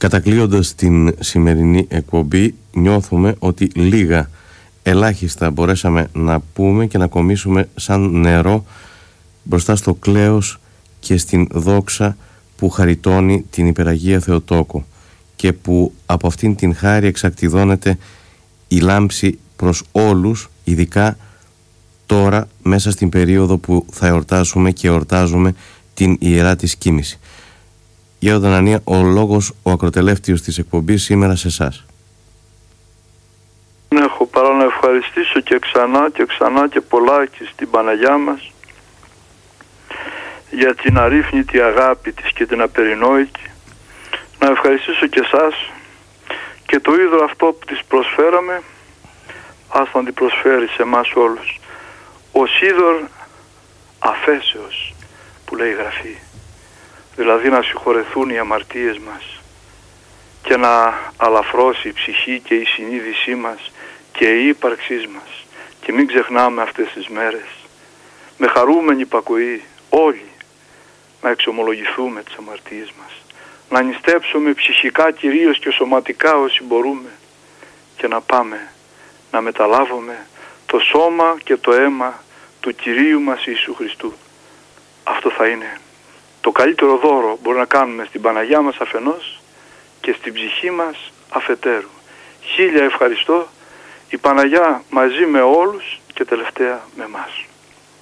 Κατακλείοντας την σημερινή εκπομπή, νιώθουμε ότι ελάχιστα μπορέσαμε να πούμε και να κομίσουμε σαν νερό μπροστά στο κλέος και στην δόξα που χαριτώνει την Υπεραγία Θεοτόκο και που από αυτήν την χάρη εξακτιδώνεται η λάμψη προς όλους, ειδικά τώρα μέσα στην περίοδο που θα εορτάσουμε και εορτάζουμε την Ιερά της Κοίμηση. Γέροντα Ανανία, ο λόγος, ο ακροτελεύτιος της εκπομπής σήμερα σε εσάς. Έχω παρά να ευχαριστήσω και ξανά και πολλάκι στην Παναγιά μας για την αρρύθμιτη αγάπη της και την απερινόητη. Να ευχαριστήσω και εσάς και το είδο αυτό που της προσφέραμε, ας να την προσφέρει σε εμάς όλους. Ως είδωρ αφέσεως που λέει η Γραφή, δηλαδή να συγχωρεθούν οι αμαρτίες μας και να αλαφρώσει η ψυχή και η συνείδησή μας και η ύπαρξή μας. Και μην ξεχνάμε αυτές τις μέρες με χαρούμενη υπακοή όλοι να εξομολογηθούμε τις αμαρτίες μας, να νηστέψουμε ψυχικά κυρίως και σωματικά όσοι μπορούμε και να πάμε να μεταλάβουμε το σώμα και το αίμα του Κυρίου μας Ιησού Χριστού. Αυτό θα είναι το καλύτερο δώρο μπορεί να κάνουμε στην Παναγιά μας αφενός και στην ψυχή μας αφετέρου. Χίλια ευχαριστώ, η Παναγιά μαζί με όλους και τελευταία με εμάς.